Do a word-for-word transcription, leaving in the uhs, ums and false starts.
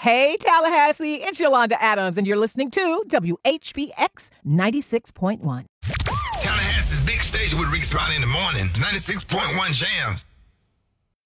Hey, Tallahassee, it's Yolanda Adams, and you're listening to W H B X ninety-six point one. Tallahassee's big station with Rick Spot in the morning, ninety-six point one Jams.